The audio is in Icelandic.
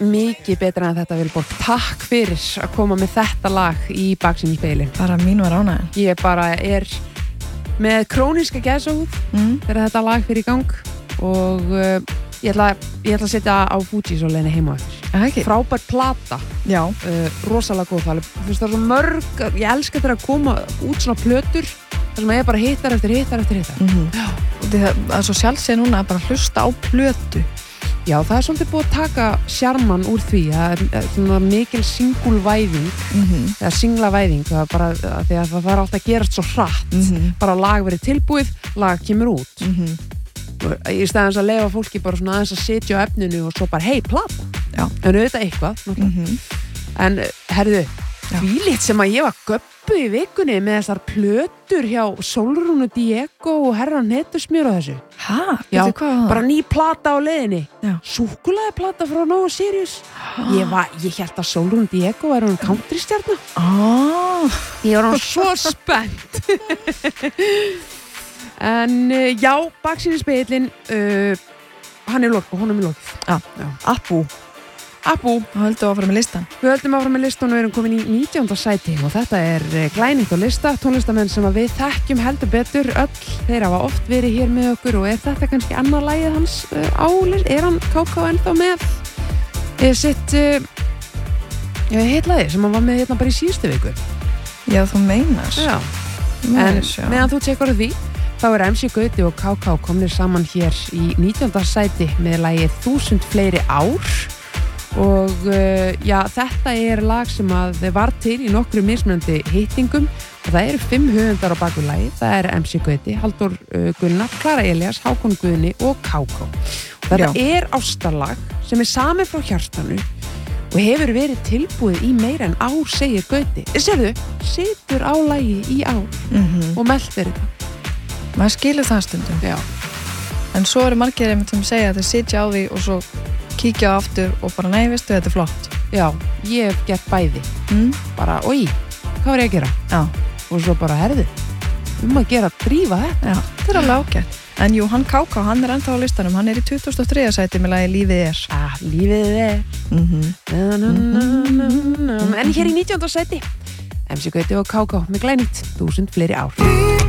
mikið betra en þetta Vilborg. Takk fyrir að koma með þetta lag í Baksýn í speilin. Bara mín var ánægðin. Ég bara með króníska gæsahúð þegar þetta lag fyrir í gang og ég ætla að setja á Fuji svo leiðinni heima á eftir. Frábær plata. Já. Rosalega góð það. Þú veist það er svo mörg, ég elska þegar að koma út svona plötur þar sem ég bara hittar eftir. Já. Og það er svo sjálfsög núna að bara hlusta á plötu. Já, það er svolítið búið að taka sjarman úr því. Það er svona mikil singulvæðing eða singlavæðing því að það er alltaf að gerast svo hratt. Bara lag verið tilbúið, lag kemur út. Í staðins að leyfa fólki bara svona aðeins að setja á efninu og svo bara, hei, plata. Já. En auðvitað eitthvað. En, herðu, hvílitt sem að ég var göbbu í vikunni með þessar plötur hjá Sólrúnu Diego og Herra Netusmjör og þessu. Hæ? Já, bara ný plata á leiðinni. Súkkulaði plata frá Nova Sirius. Ég hélt að Sólrúnu Diego var hún countrystjarna. Ég var hann svo spennt. En já, Baksýn í speilin hann er lokið. Apu. Þá höldum við áfram með listan. Við höldum áfram með listan og við erum komin í 19. sæti og þetta er glænýtt á lista, tónlistamenn sem við þekkjum heldur betur öll, þeir hafa oft verið hér með okkur og er þetta kannski annað lagið hans álist, er hann KK ennþá með sitt heitlagið sem hann var með hérna bara í síðustu viku. Já, þú meinar. Já, en meðan þú tekur því þá er MC Gauti og KK komnir saman hér í 19. sæti með lagið 1000 fleiri ár og já, þetta er lag sem að var til í nokkru mismunandi hittingum og það eru 5 höfundar á baku lagið, það er MC Gauti, Halldór Gunnar, Klara Elías, Hákon Guðni og KK. Og þetta er ástarlag sem er samið frá hjartanu og hefur verið tilbúið í meira en ár, segir Gauti. Sérðu, situr á lagi í ár og meldir þetta. Maður skilur það stundum. Já. En svo eru margir einmitt sem segja að þeir sitja á því og svo kíkja á aftur og bara nei, veistu, þetta er flott. Já, ég hef gert bæði. Bara, oj, hvað var ég að gera? Já. Og svo bara, herðu, að gera, drífa þetta. Já, þetta er alveg ágætt. En jú, hann KK, hann er ennþá á listanum, hann er í 23. sæti með lagi Lífið er. Lífið er. En hér í 19. sæti, MC Gauti og KK með glænýtt 1000 fleiri ár.